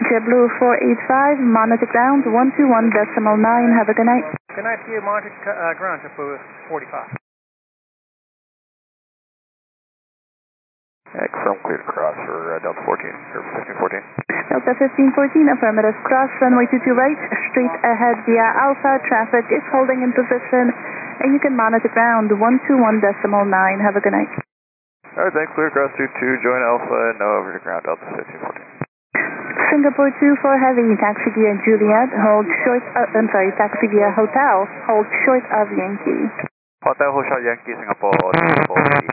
JetBlue 485, monitor ground 121.9. Have a good night. Good night to you, monitor ground, JetBlue 45. Confirm cleared cross for Delta 14, or 1514. Delta 1514, affirmative. Cross runway 22 right, straight ahead via Alpha. Traffic is holding in position, and you can monitor ground 121.9. Have a good night. Alright, thanks. Clear cross 22, join Alpha, and no over to ground, Delta 1514. Singapore 24 Heavy, taxi via Juliet, hold short, taxi via Hotel, hold short of Yankee. Hotel Hotel Yankee, Singapore 24.